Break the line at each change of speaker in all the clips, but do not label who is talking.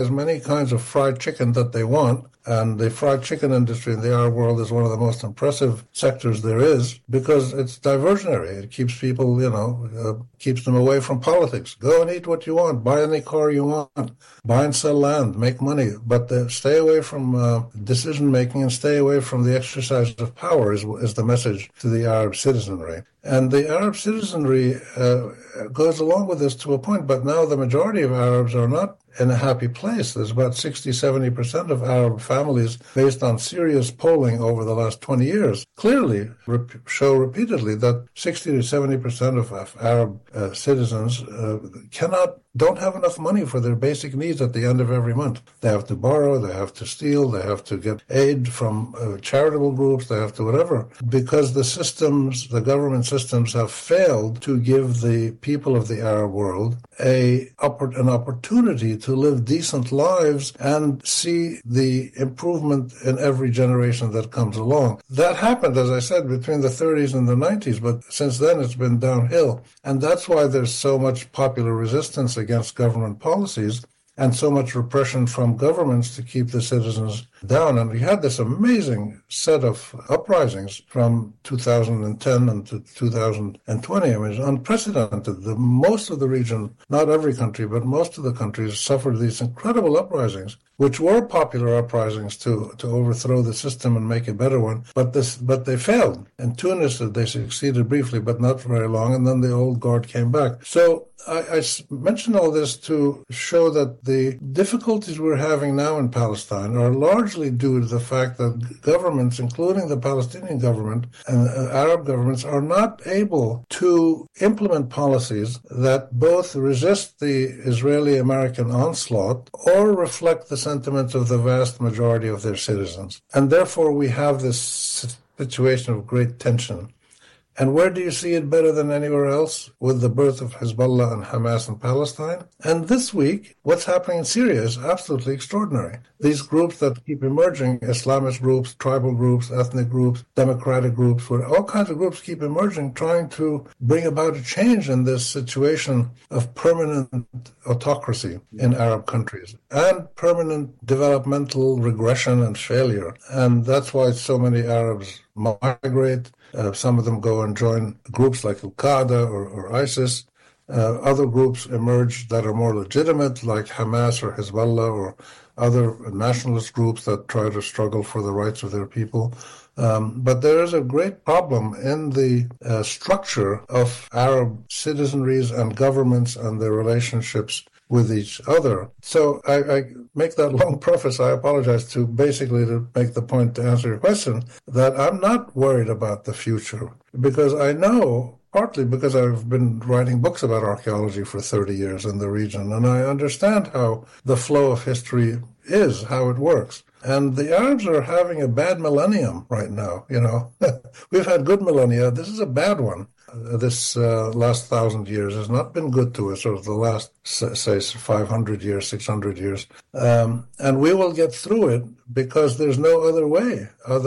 as many kinds of fried chicken that they want. And the fried chicken industry in the Arab world is one of the most impressive sectors there is because it's diversionary. It keeps people, keeps them away from politics. Go and eat what you want. Buy any car you want. Buy and sell land. Make money. But stay away from decision-making and stay away from the exercise of power is the message to the Arab citizenry. And the Arab citizenry goes along with this to a point, but now the majority of Arabs are not in a happy place. There's about 60-70% of Arab families, based on serious polling over the last 20 years, clearly show repeatedly that 60 to 70% of Arab citizens don't have enough money for their basic needs at the end of every month. They have to borrow, they have to steal, they have to get aid from charitable groups, they have to whatever, because the government systems have failed to give the people of the Arab world an opportunity to live decent lives and see the improvement in every generation that comes along. That happened, as I said, between the 30s and the 90s, but since then it's been downhill. And that's why there's so much popular resistance against government policies and so much repression from governments to keep the citizens down. And we had this amazing set of uprisings from 2010 and to 2020. I mean, it's unprecedented. Most of the region, not every country, but most of the countries suffered these incredible uprisings, which were popular uprisings to overthrow the system and make a better one. But they failed. In Tunis, they succeeded briefly, but not very long. And then the old guard came back. So I mention all this to show that the difficulties we're having now in Palestine are largely due to the fact that governments, including the Palestinian government and Arab governments, are not able to implement policies that both resist the Israeli-American onslaught or reflect the sentiments of the vast majority of their citizens. And therefore, we have this situation of great tension. And where do you see it better than anywhere else? With the birth of Hezbollah and Hamas in Palestine. And this week, what's happening in Syria is absolutely extraordinary. These groups that keep emerging, Islamist groups, tribal groups, ethnic groups, democratic groups, where all kinds of groups keep emerging, trying to bring about a change in this situation of permanent autocracy in Arab countries and permanent developmental regression and failure. And that's why so many Arabs migrate. Some of them go and join groups like Al-Qaeda or ISIS. Other groups emerge that are more legitimate, like Hamas or Hezbollah or other nationalist groups that try to struggle for the rights of their people. But there is a great problem in the structure of Arab citizenries and governments and their relationships with each other. So I make that long preface, I apologize, to make the point to answer your question, that I'm not worried about the future because I know, partly because I've been writing books about archaeology for 30 years in the region, and I understand how the flow of history is, how it works. And the Arabs are having a bad millennium right now, We've had good millennia. This is a bad one. This last 1,000 years has not been good to us, or the last, say, 500 years, 600 years. And we will get through it because there's no other way.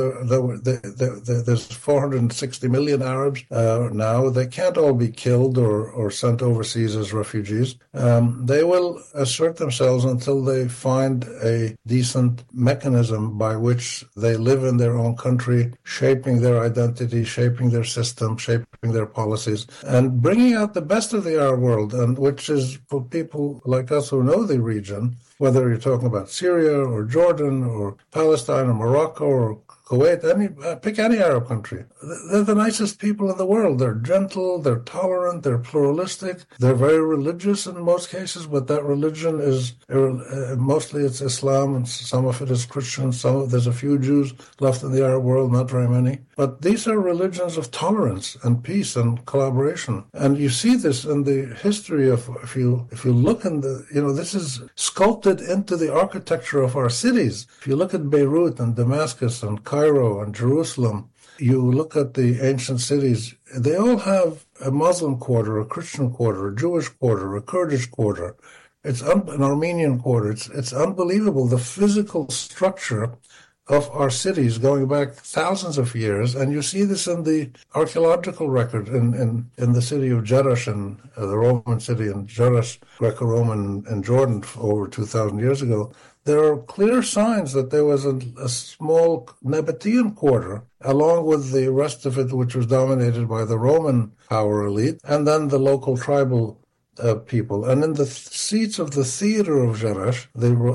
There's 460 million Arabs now. They can't all be killed or sent overseas as refugees. They will assert themselves until they find a decent mechanism by which they live in their own country, shaping their identity, shaping their system, shaping their policies, and bringing out the best of the Arab world, and which is for people like us who know the region, whether you're talking about Syria or Jordan or Palestine or Morocco or Kuwait, pick any Arab country. They're the nicest people in the world. They're gentle, they're tolerant, they're pluralistic, they're very religious in most cases, but that religion is, mostly it's Islam, and some of it is Christian, there's a few Jews left in the Arab world, not very many. But these are religions of tolerance and peace and collaboration. And you see this in the history of, if you look in this is sculpted into the architecture of our cities. If you look at Beirut and Damascus and Cairo and Jerusalem, you look at the ancient cities, they all have a Muslim quarter, a Christian quarter, a Jewish quarter, a Kurdish quarter. It's an Armenian quarter. It's unbelievable, the physical structure of our cities going back thousands of years, and you see this in the archaeological record in the city of Jerash, the Roman city in Jerash, Greco-Roman in Jordan over 2,000 years ago. There are clear signs that there was a small Nabatean quarter, along with the rest of it, which was dominated by the Roman power elite, and then the local tribal people. And in the seats of the theater of Jerash,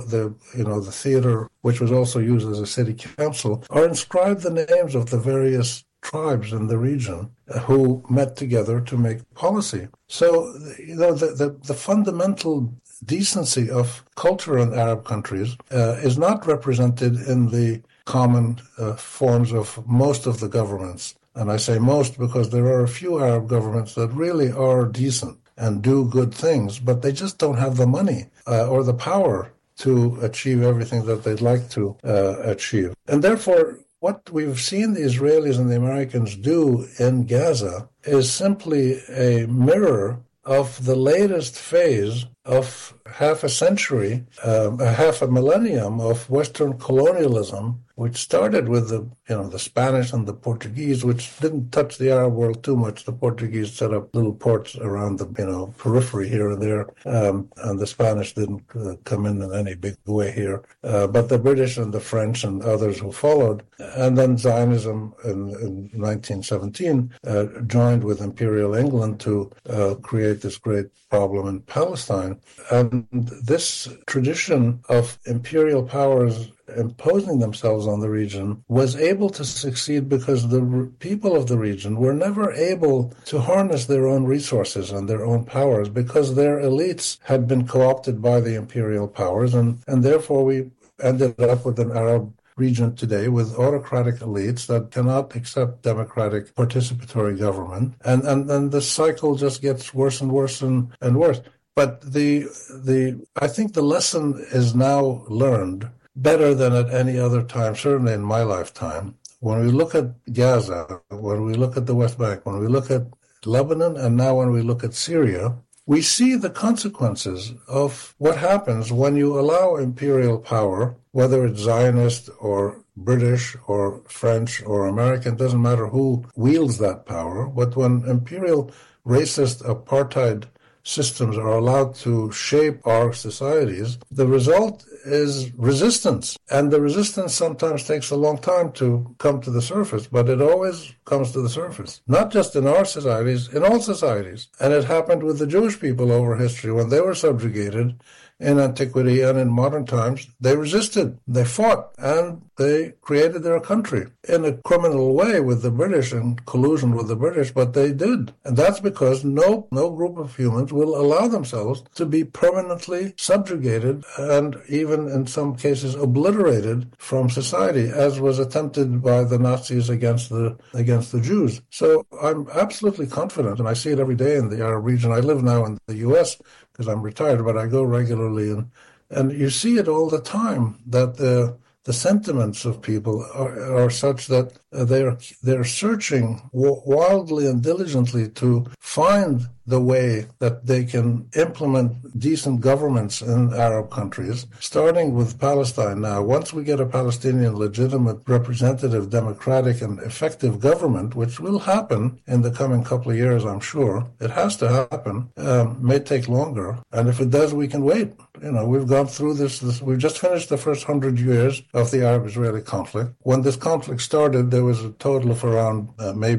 the theater, which was also used as a city council, are inscribed the names of the various tribes in the region who met together to make policy. So, the fundamental decency of culture in Arab countries is not represented in the common forms of most of the governments. And I say most because there are a few Arab governments that really are decent and do good things, but they just don't have the money or the power to achieve everything that they'd like to achieve. And therefore, what we've seen the Israelis and the Americans do in Gaza is simply a mirror of the latest phase of half a century, half a millennium of Western colonialism, which started with the Spanish and the Portuguese, which didn't touch the Arab world too much. The Portuguese set up little ports around the periphery here and there, and the Spanish didn't come in any big way here. But the British and the French and others who followed, and then Zionism in 1917 joined with Imperial England to create this great problem in Palestine. And this tradition of imperial powers imposing themselves on the region was able to succeed because the people of the region were never able to harness their own resources and their own powers because their elites had been co-opted by the imperial powers, and therefore we ended up with an Arab region today with autocratic elites that cannot accept democratic participatory government, and the cycle just gets worse and worse and worse. But I think the lesson is now learned better than at any other time, certainly in my lifetime. When we look at Gaza, when we look at the West Bank, when we look at Lebanon, and now when we look at Syria, we see the consequences of what happens when you allow imperial power, whether it's Zionist or British or French or American, doesn't matter who wields that power, but when imperial racist apartheid systems are allowed to shape our societies, the result is resistance. And the resistance sometimes takes a long time to come to the surface, but it always comes to the surface. Not just in our societies, in all societies. And it happened with the Jewish people over history when they were subjugated in antiquity and in modern times. They resisted, they fought, and they created their country in a criminal way with the British, in collusion with the British, but they did. And that's because no group of humans will allow themselves to be permanently subjugated and even in some cases obliterated from society, as was attempted by the Nazis against the Jews. So I'm absolutely confident, and I see it every day in the Arab region. I live now in the U.S., because I'm retired, but I go regularly, and you see it all the time, that the sentiments of people are such that they're searching wildly and diligently to find the way that they can implement decent governments in Arab countries, starting with Palestine now. Once we get a Palestinian legitimate, representative, democratic, and effective government, which will happen in the coming couple of years, I'm sure, it has to happen, may take longer. And if it does, we can wait. We've gone through this. We've just finished the first 100 years of the Arab-Israeli conflict. When this conflict started, there was a total of around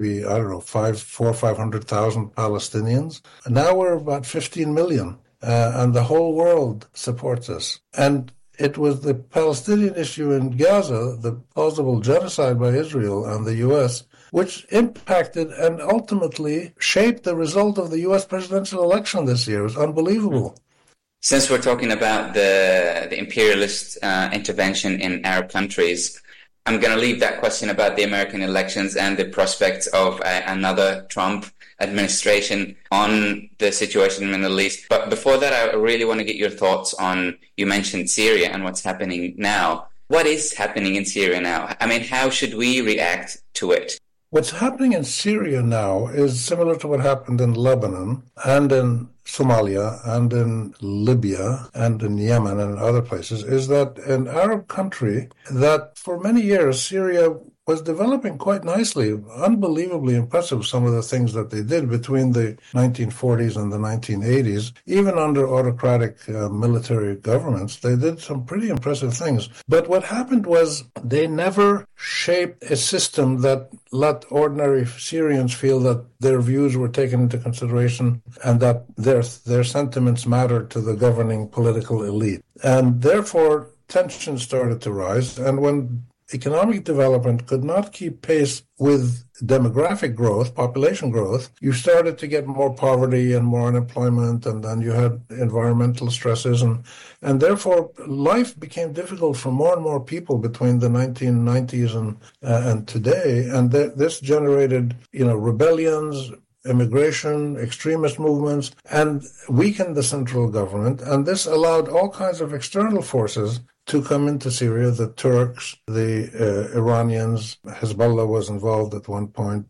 400,000 or 500,000 Palestinians. And now we're about 15 million, and the whole world supports us. And it was the Palestinian issue in Gaza, the plausible genocide by Israel and the U.S., which impacted and ultimately shaped the result of the U.S. presidential election this year. It was unbelievable.
Since we're talking about the imperialist intervention in Arab countries, I'm going to leave that question about the American elections and the prospects of another Trump administration on the situation in the Middle East. But before that, I really want to get your thoughts on, you mentioned Syria and what's happening now. What is happening in Syria now? I mean, how should we react to it?
What's happening in Syria now is similar to what happened in Lebanon and in Somalia and in Libya and in Yemen and other places is that an Arab country that for many years Syria was developing quite nicely, unbelievably impressive, some of the things that they did between the 1940s and the 1980s. Even under autocratic military governments, they did some pretty impressive things. But what happened was they never shaped a system that let ordinary Syrians feel that their views were taken into consideration and that their sentiments mattered to the governing political elite. And therefore, tensions started to rise. And when economic development could not keep pace with demographic growth, population growth, you started to get more poverty and more unemployment, and then you had environmental stresses, and therefore life became difficult for more and more people between the 1990s and today, and this generated, rebellions, immigration, extremist movements, and weakened the central government, and this allowed all kinds of external forces to come into Syria, the Turks, the Iranians, Hezbollah was involved at one point,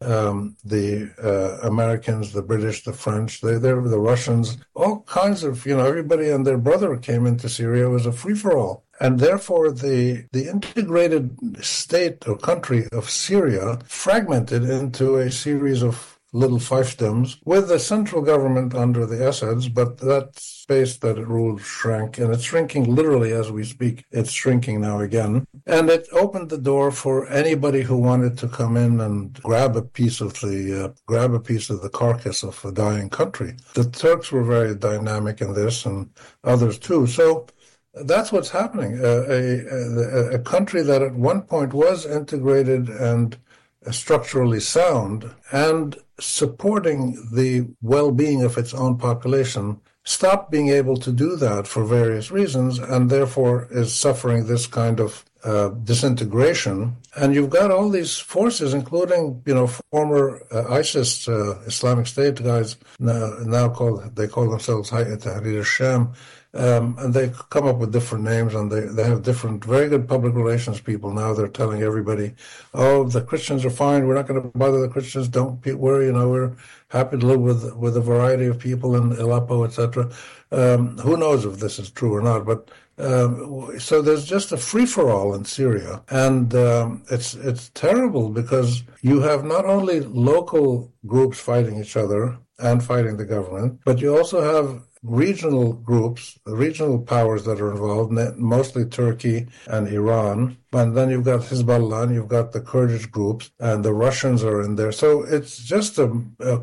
the Americans, the British, the French, the Russians, all kinds of, everybody and their brother came into Syria. It was a free-for-all. And therefore, the integrated state or country of Syria fragmented into a series of little fiefdoms with the central government under the Assads, but that space that it ruled shrank, and it's shrinking literally as we speak. It's shrinking now again. And it opened the door for anybody who wanted to come in and grab a piece of the carcass of a dying country. The Turks were very dynamic in this, and others too. So that's what's happening. A country that at one point was integrated and structurally sound and supporting the well-being of its own population stopped being able to do that for various reasons, and therefore is suffering this kind of disintegration. And you've got all these forces, including, former ISIS, Islamic State guys, they call themselves Hayat Tahrir al-Sham, and they come up with different names, and they have different, very good public relations people now. They're telling everybody, the Christians are fine. We're not going to bother the Christians. Don't worry. We're happy to live with a variety of people in Aleppo, etc. Who knows if this is true or not? But so there's just a free-for-all in Syria, and it's terrible because you have not only local groups fighting each other and fighting the government, but you also have regional groups, regional powers that are involved, mostly Turkey and Iran. And then you've got Hezbollah, and you've got the Kurdish groups, and the Russians are in there. So it's just a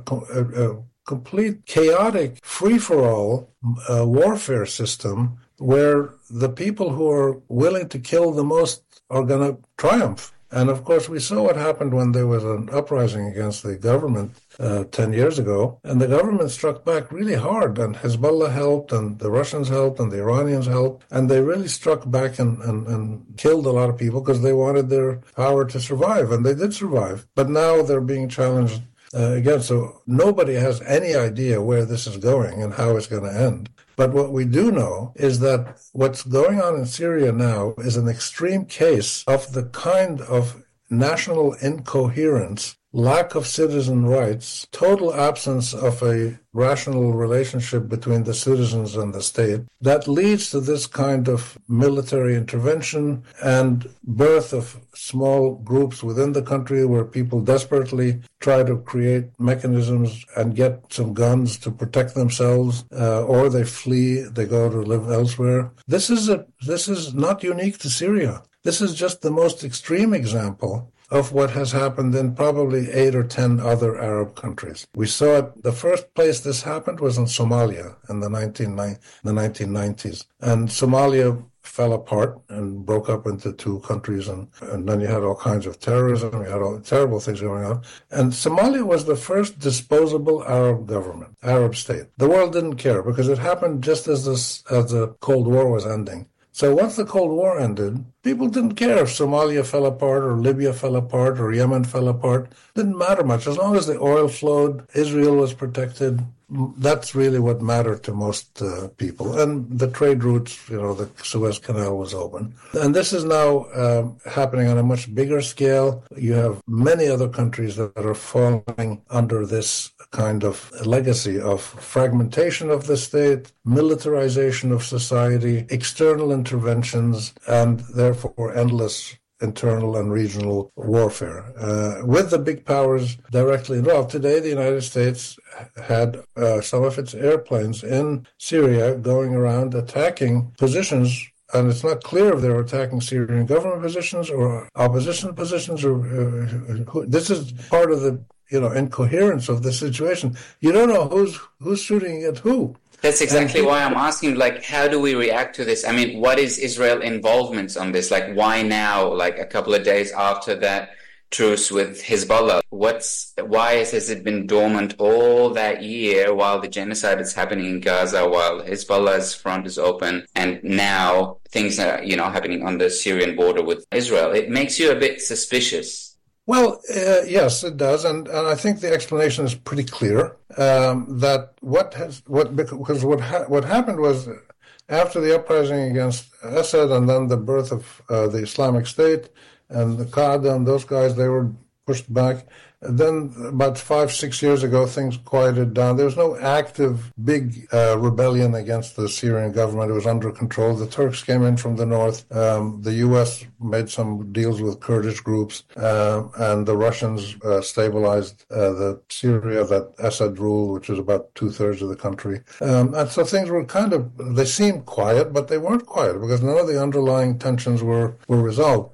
complete chaotic, free-for-all warfare system where the people who are willing to kill the most are going to triumph. And of course, we saw what happened when there was an uprising against the government 10 years ago, and the government struck back really hard, and Hezbollah helped, and the Russians helped, and the Iranians helped, and they really struck back and killed a lot of people because they wanted their power to survive, and they did survive. But now they're being challenged again, so nobody has any idea where this is going and how it's going to end. But what we do know is that what's going on in Syria now is an extreme case of the kind of national incoherence, lack of citizen rights, total absence of a rational relationship between the citizens and the state that leads to this kind of military intervention and birth of small groups within the country where people desperately try to create mechanisms and get some guns to protect themselves, or they flee, they go to live elsewhere. This is not unique to Syria. This is just the most extreme example of what has happened in probably 8 or 10 other Arab countries. We saw it, the first place this happened was in Somalia in the 1990s. And Somalia fell apart and broke up into two countries, and then you had all kinds of terrorism, you had all terrible things going on. And Somalia was the first disposable Arab government, Arab state. The world didn't care because it happened just as the Cold War was ending. So once the Cold War ended, people didn't care if Somalia fell apart or Libya fell apart or Yemen fell apart. Didn't matter much. As long as the oil flowed, Israel was protected, That's really what mattered to most people. And the trade routes, the Suez Canal was open. And this is now happening on a much bigger scale. You have many other countries that are falling under this kind of legacy of fragmentation of the state, militarization of society, external interventions, and therefore endless internal and regional warfare. With the big powers directly involved, today the United States had some of its airplanes in Syria going around attacking positions, and it's not clear if they're attacking Syrian government positions or opposition positions, or this is part of the incoherence of the situation. You don't know who's shooting at who.
That's exactly why I'm asking, how do we react to this? I mean, what is Israel's involvement on this? Why now, a couple of days after that truce with Hezbollah? Why has it been dormant all that year while the genocide is happening in Gaza, while Hezbollah's front is open, and now things are, happening on the Syrian border with Israel? It makes you a bit suspicious.
Well, yes, it does, and I think the explanation is pretty clear. That what happened was, after the uprising against Assad and then the birth of the Islamic State and the Qaeda and those guys, they were pushed back. And then about 5-6 years ago, things quieted down. There was no active big rebellion against the Syrian government. It was under control. The Turks came in from the north. The U.S. made some deals with Kurdish groups, and the Russians stabilized the Syria that Assad ruled, which is about 2/3 of the country. And so things were they seemed quiet, but they weren't quiet because none of the underlying tensions were resolved.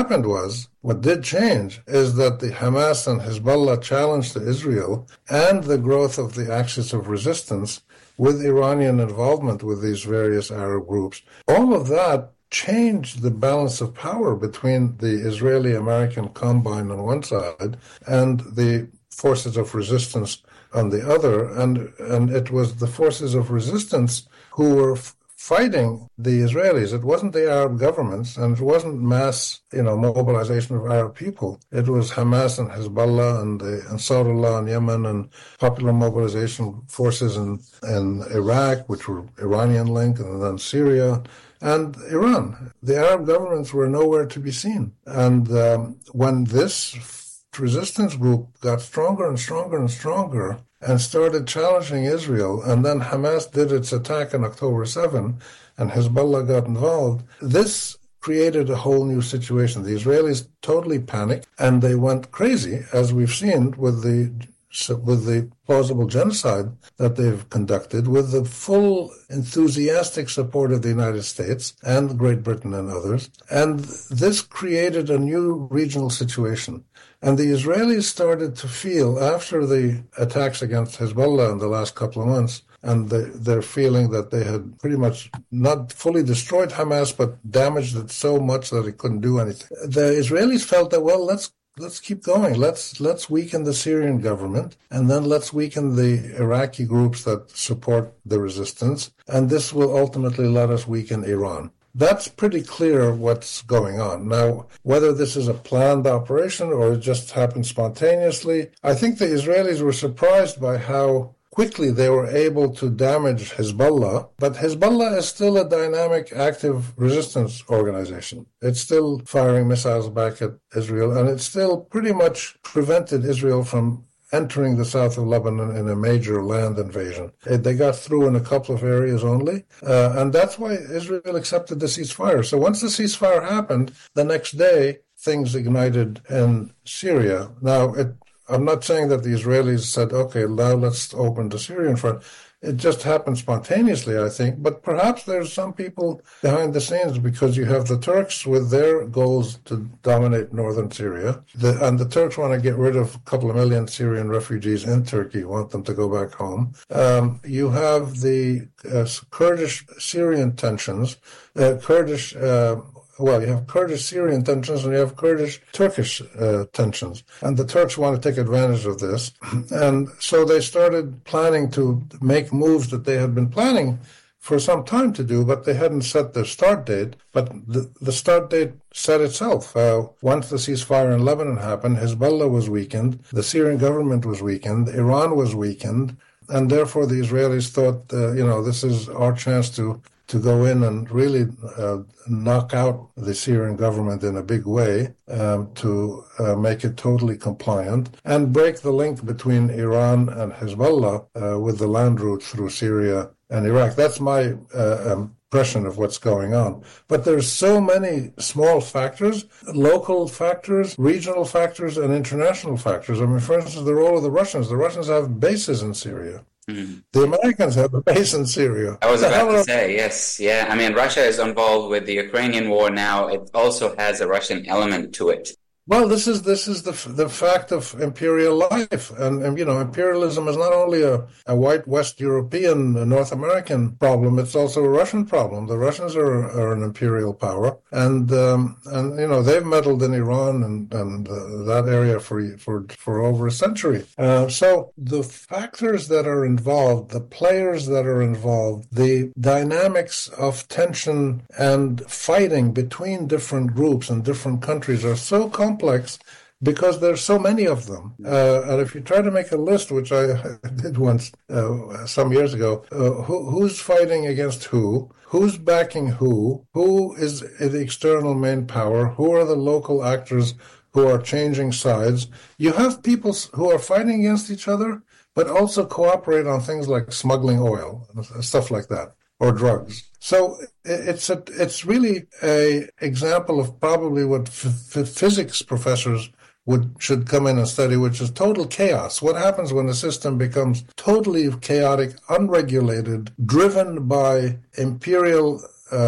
What did change is that the Hamas and Hezbollah challenge to Israel and the growth of the axis of resistance with Iranian involvement with these various Arab groups, all of that changed the balance of power between the Israeli-American combine on one side and the forces of resistance on the other. And it was the forces of resistance who were fighting the Israelis. It wasn't the Arab governments, and it wasn't mass, mobilization of Arab people. It was Hamas and Hezbollah and the Ansarullah in Yemen and popular mobilization forces in Iraq, which were Iranian-linked, and then Syria and Iran. The Arab governments were nowhere to be seen. And when this resistance group got stronger and stronger and stronger, and started challenging Israel, and then Hamas did its attack on October 7, and Hezbollah got involved, this created a whole new situation. The Israelis totally panicked, and they went crazy, as we've seen with the plausible genocide that they've conducted, with the full enthusiastic support of the United States and Great Britain and others. And this created a new regional situation. And the Israelis started to feel, after the attacks against Hezbollah in the last couple of months, and their feeling that they had pretty much not fully destroyed Hamas, but damaged it so much that it couldn't do anything. The Israelis felt that, well, let's keep going. Let's weaken the Syrian government, and then let's weaken the Iraqi groups that support the resistance, and this will ultimately let us weaken Iran. That's pretty clear what's going on. Now, whether this is a planned operation or it just happened spontaneously, I think the Israelis were surprised by how quickly they were able to damage Hezbollah, but Hezbollah is still a dynamic, active resistance organization. It's still firing missiles back at Israel, and it still pretty much prevented Israel from entering the south of Lebanon in a major land invasion. They got through in a couple of areas only, and that's why Israel accepted the ceasefire. So once the ceasefire happened, the next day, things ignited in Syria. Now, I'm not saying that the Israelis said, okay, now let's open the Syrian front. It just happened spontaneously, I think. But perhaps there's some people behind the scenes, because you have the Turks with their goals to dominate northern Syria. And the Turks want to get rid of a couple of million Syrian refugees in Turkey, want them to go back home. You have the Kurdish-Syrian tensions, you have Kurdish-Syrian tensions and you have Kurdish-Turkish tensions. And the Turks want to take advantage of this. And so they started planning to make moves that they had been planning for some time to do, but they hadn't set their start date. But the start date set itself. Once the ceasefire in Lebanon happened, Hezbollah was weakened, the Syrian government was weakened, Iran was weakened, and therefore the Israelis thought, this is our chance to go in and really knock out the Syrian government in a big way, to make it totally compliant and break the link between Iran and Hezbollah with the land route through Syria and Iraq. That's my impression of what's going on. But there's so many small factors, local factors, regional factors, and international factors. I mean, for instance, the role of the Russians. The Russians have bases in Syria. Mm. The Americans have a base in Syria.
I was about to say, yes. Yeah, I mean, Russia is involved with the Ukrainian war now. It also has a Russian element to it.
Well, this is the fact of imperial life, and imperialism is not only a white West European, North American problem; it's also a Russian problem. The Russians are an imperial power, and they've meddled in Iran and that area for over a century. So the factors that are involved, the players that are involved, the dynamics of tension and fighting between different groups and different countries are so complex because there's so many of them. And if you try to make a list, which I did once some years ago, who's fighting against who's backing who is the external main power, who are the local actors who are changing sides. You have people who are fighting against each other, but also cooperate on things like smuggling oil, stuff like that, or drugs. So it's really a example of probably what physics professors should come in and study, which is total chaos. What happens when a system becomes totally chaotic, unregulated, driven by imperial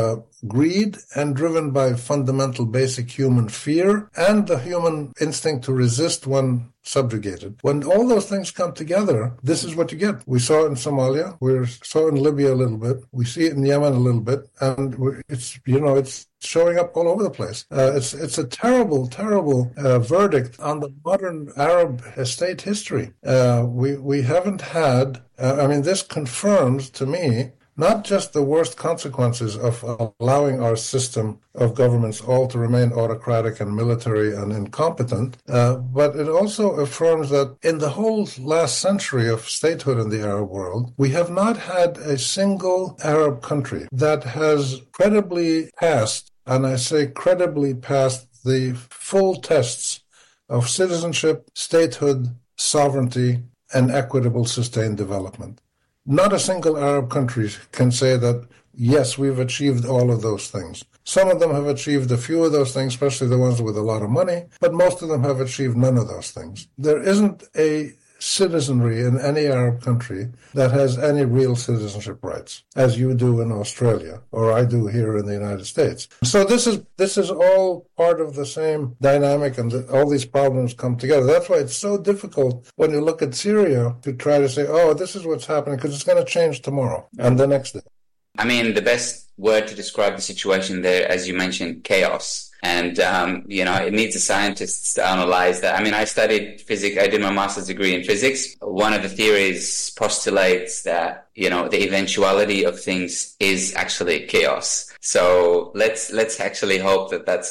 greed and driven by fundamental basic human fear and the human instinct to resist when subjugated. When all those things come together, this is what you get. We saw it in Somalia. We saw it in Libya a little bit. We see it in Yemen a little bit. And it's showing up all over the place. It's a terrible, terrible verdict on the modern Arab state history. We haven't had, this confirms to me not just the worst consequences of allowing our system of governments all to remain autocratic and military and incompetent, but it also affirms that in the whole last century of statehood in the Arab world, we have not had a single Arab country that has credibly passed, and I say credibly passed, the full tests of citizenship, statehood, sovereignty, and equitable sustained development. Not a single Arab country can say that, yes, we've achieved all of those things. Some of them have achieved a few of those things, especially the ones with a lot of money, but most of them have achieved none of those things. There isn't a citizenry in any Arab country that has any real citizenship rights, as you do in Australia, or I do here in the United States. So this is all part of the same dynamic, and all these problems come together. That's why it's so difficult when you look at Syria to try to say, oh, this is what's happening, because it's going to change tomorrow and the next day.
The best word to describe the situation there, as you mentioned, chaos. And, it needs a scientist to analyze that. I studied physics. I did my master's degree in physics. One of the theories postulates that, the eventuality of things is actually chaos. So let's actually hope that that's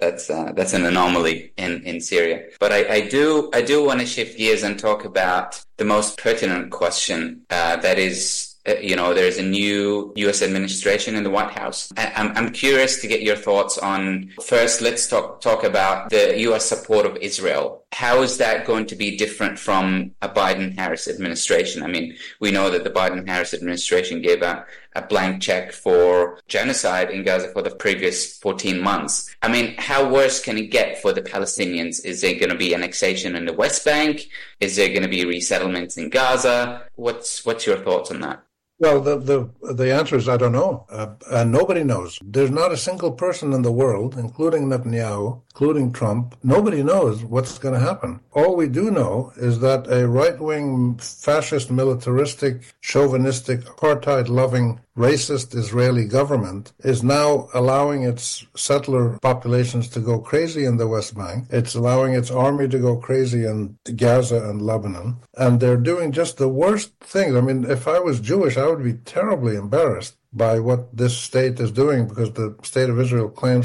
an anomaly in Syria. But I do want to shift gears and talk about the most pertinent question, that is, there's a new U.S. administration in the White House. I'm curious to get your thoughts on, first, let's talk about the U.S. support of Israel. How is that going to be different from a Biden-Harris administration? We know that the Biden-Harris administration gave a blank check for genocide in Gaza for the previous 14 months. How worse can it get for the Palestinians? Is there going to be annexation in the West Bank? Is there going to be resettlements in Gaza? What's your thoughts on that?
Well, the answer is I don't know, and nobody knows. There's not a single person in the world, including Netanyahu, including Trump, nobody knows what's going to happen. All we do know is that a right-wing, fascist, militaristic, chauvinistic, apartheid-loving, racist Israeli government is now allowing its settler populations to go crazy in the West Bank. It's allowing its army to go crazy in Gaza and Lebanon. And they're doing just the worst things. If I was Jewish, I would be terribly embarrassed by what this state is doing, because the state of Israel claims to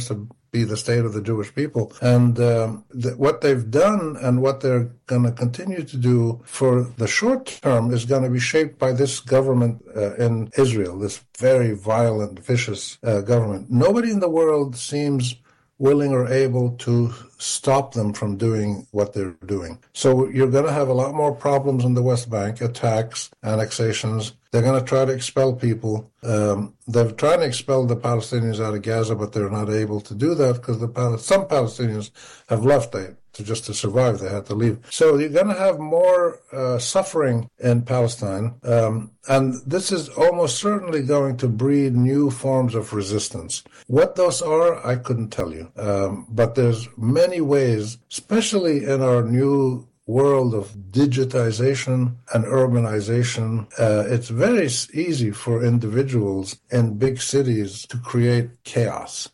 be the state of the Jewish people. And what they've done and what they're going to continue to do for the short term is going to be shaped by this government in Israel, this very violent, vicious government. Nobody in the world seems willing or able to stop them from doing what they're doing. So you're going to have a lot more problems in the West Bank, attacks, annexations. They're going to try to expel people. They're trying to expel the Palestinians out of Gaza, but they're not able to do that because some Palestinians have left. Just to survive, they had to leave. So you're going to have more suffering in Palestine, and this is almost certainly going to breed new forms of resistance. What those are, I couldn't tell you. But there's many ways, especially in our new world of digitization and urbanization. It's very easy for individuals in big cities to create chaos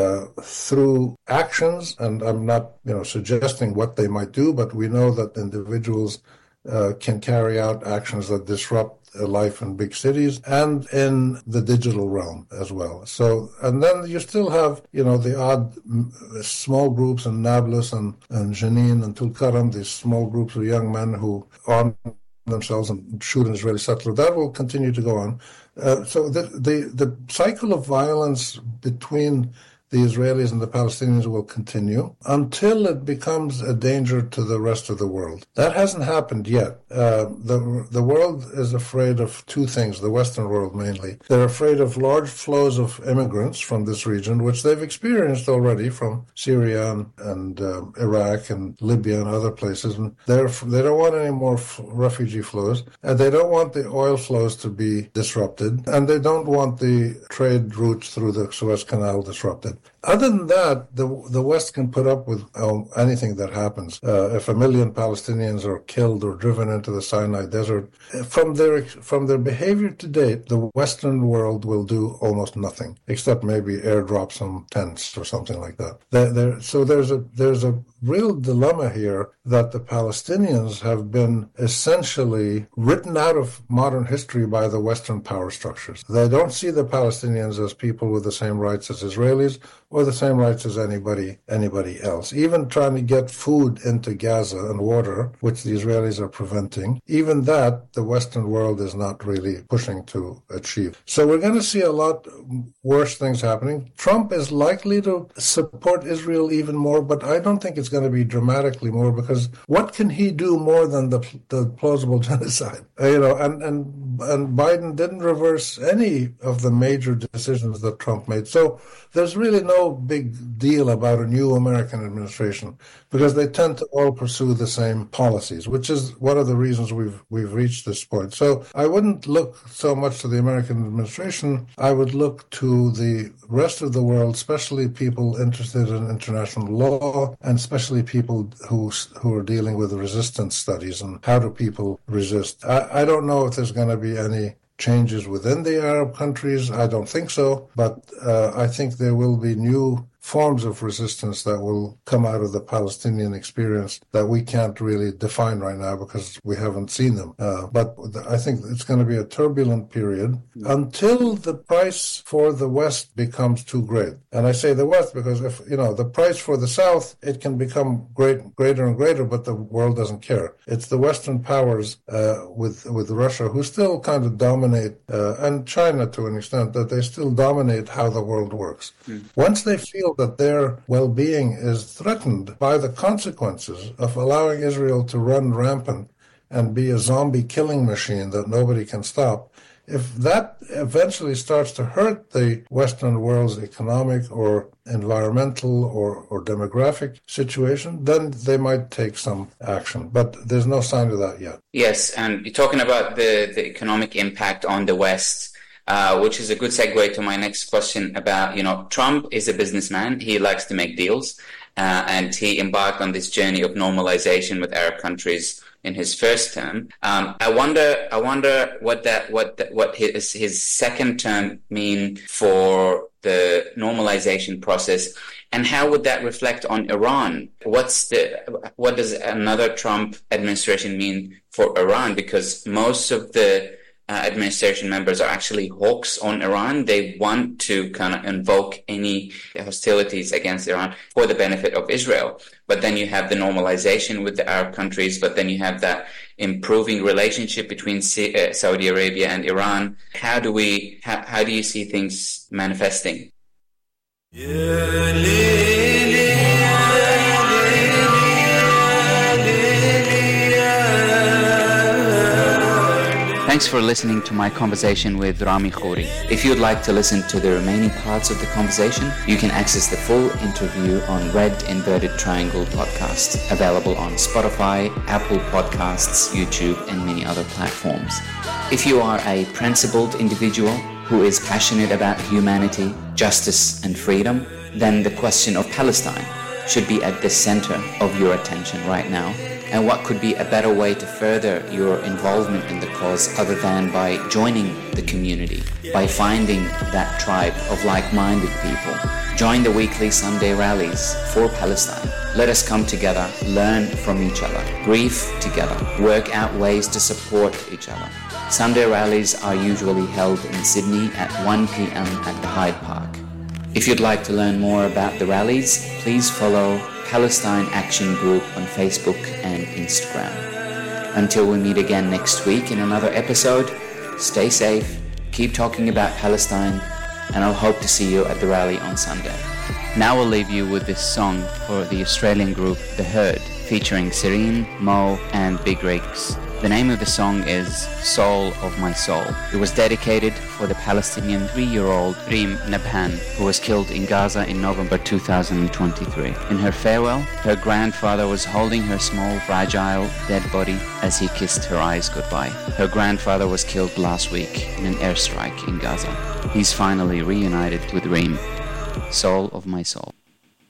through actions, and I'm not, suggesting what they might do, but we know that individuals can carry out actions that disrupt life in big cities and in the digital realm as well. So, and then you still have, the odd small groups in Nablus and Jenin and Tulkarm, these small groups of young men who arm themselves and shoot an Israeli settler. That will continue to go on. So the cycle of violence between the Israelis and the Palestinians will continue until it becomes a danger to the rest of the world. That hasn't happened yet. The world is afraid of two things, the Western world mainly. They're afraid of large flows of immigrants from this region, which they've experienced already from Syria and Iraq and Libya and other places. And they don't want any more refugee flows. And they don't want the oil flows to be disrupted. And they don't want the trade routes through the Suez Canal disrupted. Other than that, the West can put up with anything that happens. If 1 million Palestinians are killed or driven into the Sinai Desert, from their behavior to date, the Western world will do almost nothing, except maybe airdrop some tents or something like that. So there's a real dilemma here that the Palestinians have been essentially written out of modern history by the Western power structures. They don't see the Palestinians as people with the same rights as Israelis or the same rights as anybody else. Even trying to get food into Gaza and water, which the Israelis are preventing, even that the Western world is not really pushing to achieve. So we're going to see a lot worse things happening. Trump is likely to support Israel even more, but I don't think it's going to be dramatically more, because what can he do more than the plausible genocide? And Biden didn't reverse any of the major decisions that Trump made. So there's really no big deal about a new American administration, because they tend to all pursue the same policies, which is one of the reasons we've reached this point. So I wouldn't look so much to the American administration. I would look to the rest of the world, especially people interested in international law, and especially people who are dealing with resistance studies and how do people resist. I don't know if there's going to be any changes within the Arab countries. I don't think so, but I think there will be new forms of resistance that will come out of the Palestinian experience that we can't really define right now because we haven't seen them. But I think it's going to be a turbulent period until the price for the West becomes too great. And I say the West because if, the price for the South, it can become greater and greater, but the world doesn't care. It's the Western powers with Russia who still kind of dominate, and China to an extent, that they still dominate how the world works. Once they feel that their well-being is threatened by the consequences of allowing Israel to run rampant and be a zombie killing machine that nobody can stop, if that eventually starts to hurt the Western world's economic or environmental or demographic situation, then they might take some action. But there's no sign of that yet.
Yes, and you're talking about the economic impact on the West. Which is a good segue to my next question about, Trump is a businessman. He likes to make deals, and he embarked on this journey of normalization with Arab countries in his first term. I wonder what his second term mean for the normalization process, and how would that reflect on Iran? What does another Trump administration mean for Iran? Because most of the administration members are actually hawks on Iran. They want to kind of invoke any hostilities against Iran for the benefit of Israel. But then you have the normalization with the Arab countries, but then you have that improving relationship between Saudi Arabia and Iran. How do you see things manifesting? Thanks for listening to my conversation with Rami Khouri. If you'd like to listen to the remaining parts of the conversation, you can access the full interview on Red Inverted Triangle podcast, available on Spotify, Apple Podcasts, YouTube, and many other platforms. If you are a principled individual who is passionate about humanity, justice, and freedom, then the question of Palestine should be at the center of your attention right now. And what could be a better way to further your involvement in the cause other than by joining the community, by finding that tribe of like-minded people. Join the weekly Sunday rallies for Palestine. Let us come together, learn from each other, grieve together, work out ways to support each other. Sunday rallies are usually held in Sydney at 1 p.m. at the Hyde Park. If you'd like to learn more about the rallies, please follow Palestine Action Group on Facebook and Instagram. Until we meet again next week in another episode, stay safe, keep talking about Palestine, and I'll hope to see you at the rally on Sunday. Now we'll leave you with this song for the Australian group The Herd, featuring Serene, Mo, and Big Rigs. The name of the song is Soul of My Soul. It was dedicated for the Palestinian 3-year-old Reem Nabhan, who was killed in Gaza in November 2023. In her farewell, her grandfather was holding her small, fragile, dead body as he kissed her eyes goodbye. Her grandfather was killed last week in an airstrike in Gaza. He's finally reunited with Reem. Soul of My Soul.